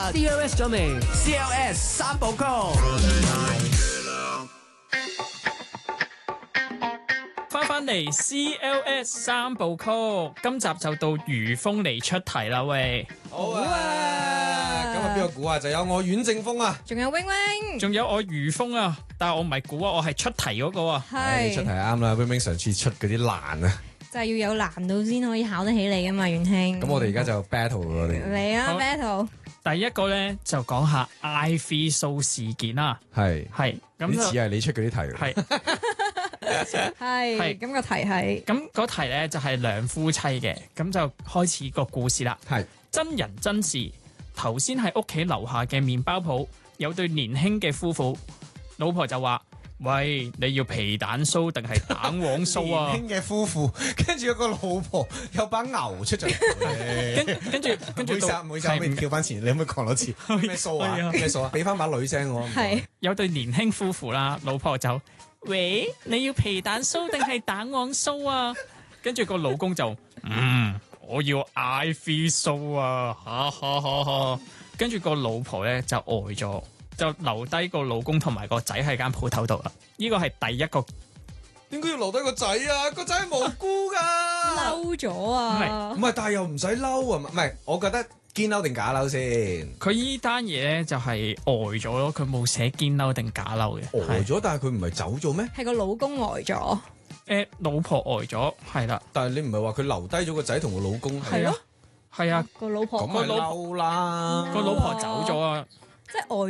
CLS 咗未 ？CLS 三部曲。 翻嚟 CLS 三部曲，今集就到余峰嚟出題啦，喂！ 好啊！今日邊個估啊？就有我阮正峰啊， 仲有 wing wing， 仲有我余峰啊，但係我唔係估啊，我係出題嗰個啊。 你出題啱啦。wing wing 上次出嗰啲難啊， 就係要有難度先可以考得起你噶嘛，袁兄。 咁我哋而家就 battle 我哋。 嚟啊 battle！ 第一個咧就講下 Ivy So 事件啦， 係咁似係你出嗰啲題。 係係咁個題係咁嗰題咧就係兩夫妻嘅，咁就開始個故事啦。 係真人真事，頭先喺屋企樓下嘅麵包鋪有對年輕嘅夫婦，老婆就話：喂，你要皮蛋酥定係蛋黃酥啊？ 年輕嘅夫婦，跟住有個老婆有把牛出咗嚟。 跟住唔好意思，可以跳翻前，你可唔可以講多次？咩數啊？咩數啊？俾翻把女聲我。 係有對年輕夫婦啦，老婆就：喂，你要皮蛋酥定係蛋黃酥啊？跟住個老公就：我要 Ivy So 啊！哈哈哈哈！跟住個老婆咧就呆咗，就留低個老公同埋個仔喺間鋪頭度啦。呢個係第一個。 點解要留低個仔啊？個仔係無辜㗎。 嬲咗啊！ 唔係，但係又唔使嬲啊！唔係，我覺得堅嬲定假嬲先？ 佢依單嘢咧就係呆咗咯，佢冇寫堅嬲定假嬲嘅。 呆咗，但係佢唔係走咗咩？ 係個老公呆咗。 老婆呆咗，係啦。 但係你唔係話佢留低咗個仔同個老公？ 係咯，係啊， 個老婆咁咪嬲啦！ 個老婆走咗啊。 即係呆